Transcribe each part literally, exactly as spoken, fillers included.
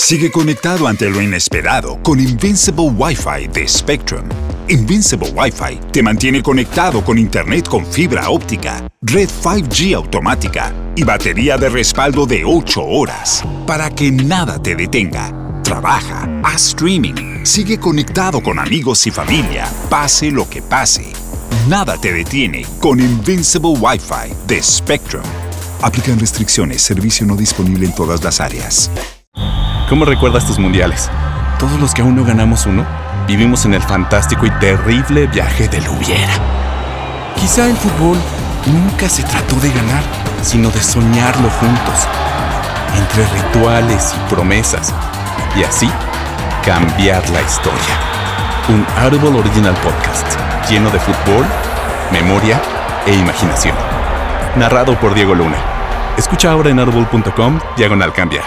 Sigue conectado ante lo inesperado con Invincible Wi-Fi de Spectrum. Invincible Wi-Fi te mantiene conectado con internet con fibra óptica, red cinco G automática y batería de respaldo de ocho horas para que nada te detenga. Trabaja, haz streaming, sigue conectado con amigos y familia, pase lo que pase. Nada te detiene con Invincible Wi-Fi de Spectrum. Aplican restricciones, servicio no disponible en todas las áreas. ¿Cómo recuerdas tus mundiales? Todos los que aún no ganamos uno, vivimos en el fantástico y terrible viaje del hubiera. Quizá el fútbol nunca se trató de ganar, sino de soñarlo juntos, entre rituales y promesas, y así cambiar la historia. Un Audible Original Podcast lleno de fútbol, memoria e imaginación. Narrado por Diego Luna. Escucha ahora en audible punto com diagonal cambiar.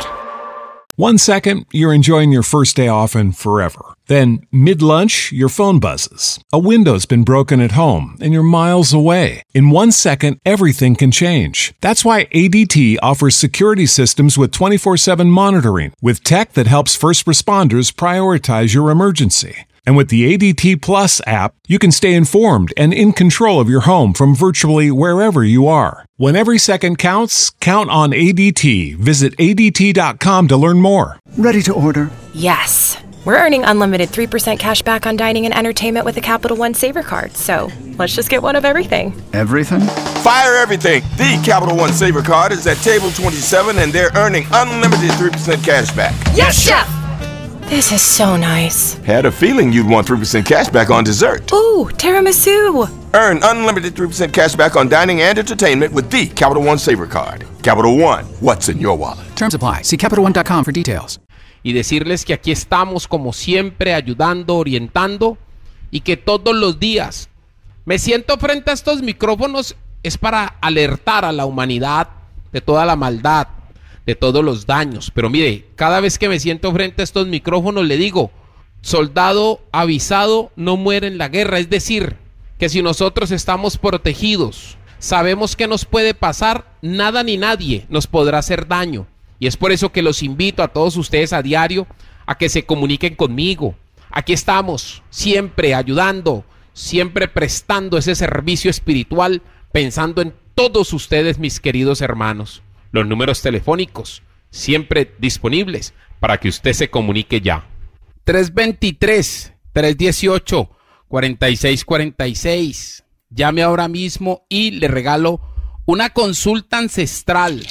One second, you're enjoying your first day off and forever. Then, mid-lunch, your phone buzzes. A window's been broken at home and you're miles away. In one second, everything can change. That's why A D T offers security systems with twenty-four seven monitoring, with tech that helps first responders prioritize your emergency. And with the A D T Plus app, you can stay informed and in control of your home from virtually wherever you are. When every second counts, count on A D T. Visit A D T dot com to learn more. Ready to order? Yes. We're earning unlimited three percent cash back on dining and entertainment with a Capital One Saver card. So let's just get one of everything. Everything? Fire everything. The Capital One Saver card is at table twenty-seven and they're earning unlimited three percent cash back. Yes, Chef! This is so nice. Had a feeling you'd want three percent cash back on dessert. Ooh, tiramisu. Earn unlimited three percent cash back on dining and entertainment with the Capital One Saver card. Capital One, what's in your wallet? Terms apply. See Capital One dot com for details. Y decirles que aquí estamos como siempre ayudando, orientando y que todos los días me siento frente a estos micrófonos es para alertar a la humanidad de toda la maldad, de todos los daños. Pero mire, cada vez que me siento frente a estos micrófonos le digo, soldado avisado no muere en la guerra. Es decir, que si nosotros estamos protegidos, sabemos que nos puede pasar, nada ni nadie nos podrá hacer daño. Y es por eso que los invito a todos ustedes a diario a que se comuniquen conmigo. Aquí estamos, siempre ayudando, siempre prestando ese servicio espiritual, pensando en todos ustedes, mis queridos hermanos. Los números telefónicos siempre disponibles para que usted se comunique ya. tres dos tres, tres uno ocho, cuatro seis cuatro seis. Llame ahora mismo y le regalo una consulta ancestral.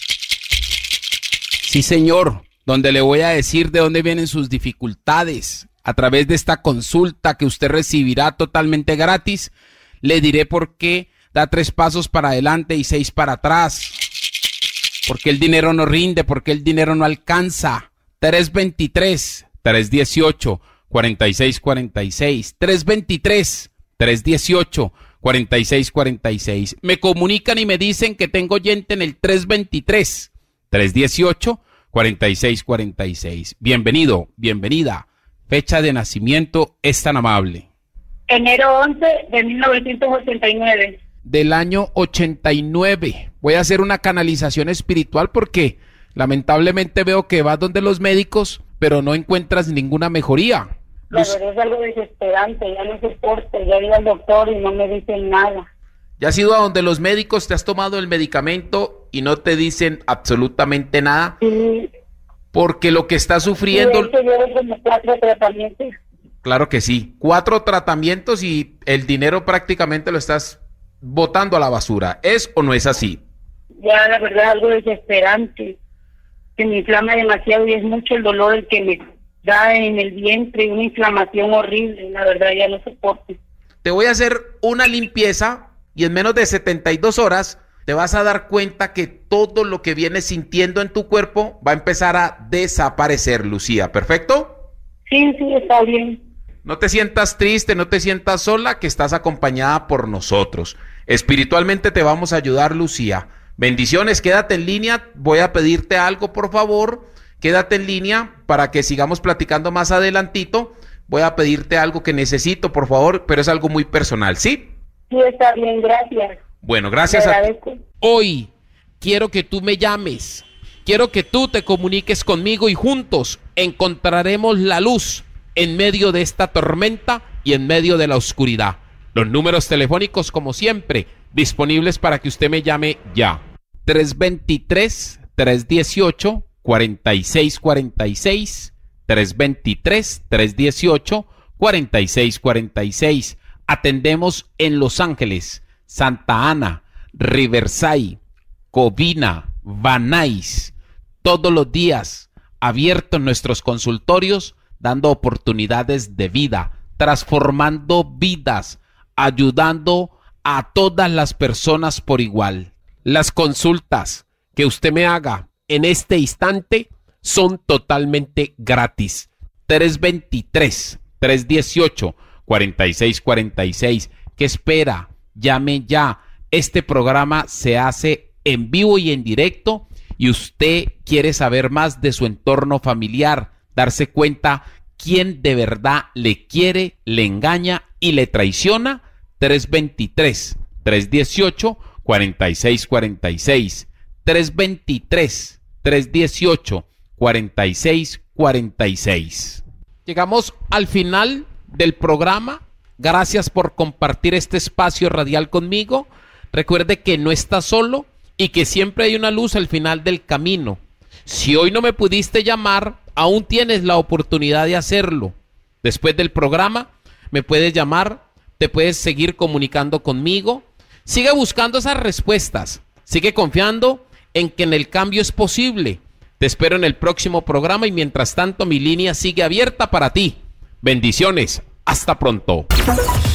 Sí, señor, donde le voy a decir de dónde vienen sus dificultades. A través de esta consulta que usted recibirá totalmente gratis, le diré por qué da tres pasos para adelante y seis para atrás. ¿Por qué el dinero no rinde? ¿Por qué el dinero no alcanza? tres dos tres, tres uno ocho, cuatro seis cuatro seis. tres dos tres, tres uno ocho, cuatro seis cuatro seis. Me comunican y me dicen que tengo oyente en el tres dos tres, tres uno ocho, cuatro seis cuatro seis. Bienvenido, bienvenida. Fecha de nacimiento es tan amable. Enero once de mil novecientos ochenta y nueve. Del año ochenta y nueve. Voy a hacer una canalización espiritual porque lamentablemente veo que vas donde los médicos, pero no encuentras ninguna mejoría. La verdad es algo desesperante, ya no soporto, ya he ido al doctor y no me dicen nada. ¿Ya has ido a donde los médicos, te has tomado el medicamento y no te dicen absolutamente nada? Sí. Porque lo que estás sufriendo... Sí, llevo como cuatro tratamientos. Claro que sí, cuatro tratamientos y el dinero prácticamente lo estás botando a la basura. ¿Es o no es así? Ya la verdad algo desesperante, que me inflama demasiado y es mucho el dolor el que me da en el vientre, una inflamación horrible, la verdad ya no soporto. Te voy a hacer una limpieza y en menos de setenta y dos horas te vas a dar cuenta que todo lo que vienes sintiendo en tu cuerpo va a empezar a desaparecer, Lucía. ¿Perfecto? Sí, sí, está bien. No te sientas triste, no te sientas sola, que estás acompañada por nosotros. Espiritualmente te vamos a ayudar, Lucía. Bendiciones, quédate en línea. Voy a pedirte algo, por favor. Quédate en línea para que sigamos platicando más adelantito. Voy a pedirte algo que necesito, por favor, pero es algo muy personal, ¿sí? Sí, está bien, gracias. Bueno, gracias a ti. Hoy quiero que tú me llames quiero que tú te comuniques conmigo y juntos encontraremos la luz en medio de esta tormenta y en medio de la oscuridad. Los números telefónicos, como siempre, disponibles para que usted me llame ya. tres dos tres, tres uno ocho, cuatro seis cuatro seis, tres dos tres, tres uno ocho, cuatro seis cuatro seis. Atendemos en Los Ángeles, Santa Ana, Riverside, Covina, Van Nuys, todos los días abiertos nuestros consultorios, dando oportunidades de vida, transformando vidas, ayudando a todas las personas por igual. Las consultas que usted me haga en este instante son totalmente gratis. tres dos tres, tres uno ocho, cuatro seis cuatro seis. ¿Qué espera? Llame ya. Este programa se hace en vivo y en directo y usted quiere saber más de su entorno familiar, darse cuenta quién de verdad le quiere, le engaña y le traiciona. tres dos tres, tres uno ocho, cuatro seis cuatro seis. tres dos tres, tres uno ocho, cuatro seis cuatro seis. Llegamos al final del programa. Gracias por compartir este espacio radial conmigo. Recuerde que no está solo y que siempre hay una luz al final del camino. Si hoy no me pudiste llamar, aún tienes la oportunidad de hacerlo. Después del programa me puedes llamar, te puedes seguir comunicando conmigo. Sigue buscando esas respuestas. Sigue confiando en que en el cambio es posible. Te espero en el próximo programa y mientras tanto mi línea sigue abierta para ti. Bendiciones. Hasta pronto.